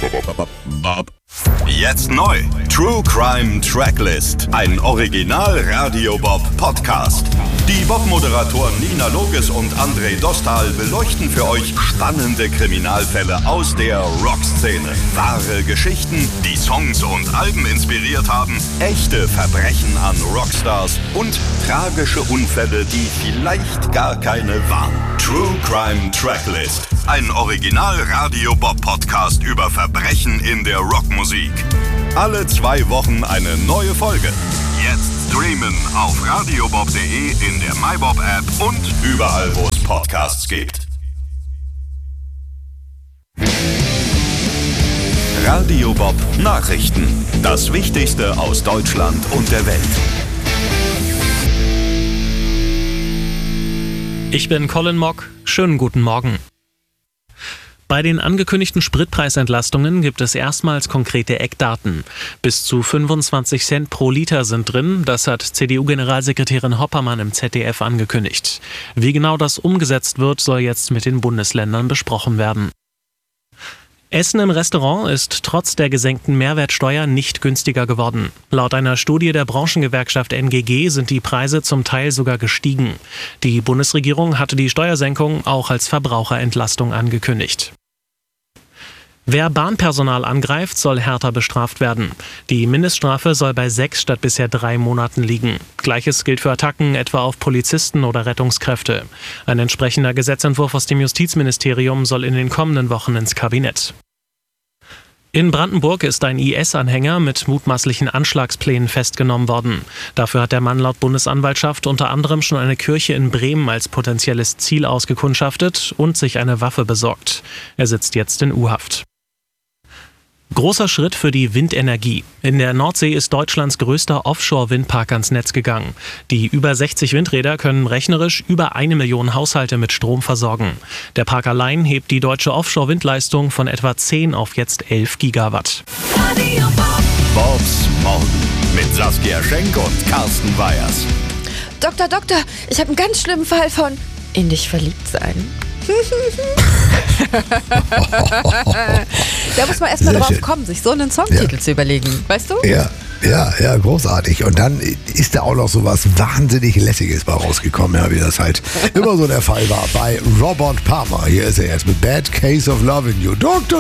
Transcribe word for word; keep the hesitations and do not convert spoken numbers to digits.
Jetzt neu. True Crime Tracklist. Ein Original Radio Bob Podcast. Die Bob-Moderatoren Nina Loges und André Dostal beleuchten für euch spannende Kriminalfälle aus der Rockszene. Wahre Geschichten, die Songs und Alben inspiriert haben, echte Verbrechen an Rockstars und tragische Unfälle, die vielleicht gar keine waren. True Crime Tracklist. Ein Original Radio Bob Podcast über Verbrechen in der Rockmusik. Alle zwei Wochen eine neue Folge. Jetzt streamen auf radiobob punkt de, in der MyBob-App und überall, wo es Podcasts gibt. Radio Bob Nachrichten. Das Wichtigste aus Deutschland und der Welt. Ich bin Colin Mock. Schönen guten Morgen. Bei den angekündigten Spritpreisentlastungen gibt es erstmals konkrete Eckdaten. Bis zu fünfundzwanzig Cent pro Liter sind drin, das hat C D U-Generalsekretärin Hoppermann im Z D F angekündigt. Wie genau das umgesetzt wird, soll jetzt mit den Bundesländern besprochen werden. Essen im Restaurant ist trotz der gesenkten Mehrwertsteuer nicht günstiger geworden. Laut einer Studie der Branchengewerkschaft N G G sind die Preise zum Teil sogar gestiegen. Die Bundesregierung hatte die Steuersenkung auch als Verbraucherentlastung angekündigt. Wer Bahnpersonal angreift, soll härter bestraft werden. Die Mindeststrafe soll bei sechs statt bisher drei Monaten liegen. Gleiches gilt für Attacken etwa auf Polizisten oder Rettungskräfte. Ein entsprechender Gesetzentwurf aus dem Justizministerium soll in den kommenden Wochen ins Kabinett. In Brandenburg ist ein I S-Anhänger mit mutmaßlichen Anschlagsplänen festgenommen worden. Dafür hat der Mann laut Bundesanwaltschaft unter anderem schon eine Kirche in Bremen als potenzielles Ziel ausgekundschaftet und sich eine Waffe besorgt. Er sitzt jetzt in U-Haft. Großer Schritt für die Windenergie. In der Nordsee ist Deutschlands größter Offshore-Windpark ans Netz gegangen. Die über sechzig Windräder können rechnerisch über eine Million Haushalte mit Strom versorgen. Der Park allein hebt die deutsche Offshore-Windleistung von etwa zehn auf jetzt elf Gigawatt. Bobs Morgen mit Saskia Schenk und Carsten Weyers. Doktor, Doktor, ich habe einen ganz schlimmen Fall von in dich verliebt sein. Da muss man erstmal drauf kommen, sich so einen Songtitel ja. zu überlegen, weißt du? Ja, ja, ja, großartig. Und dann ist da auch noch so was wahnsinnig Lässiges bei rausgekommen, ja, wie das halt immer so der Fall war bei Robert Palmer. Hier ist er jetzt mit Bad Case of Loving You. Doktor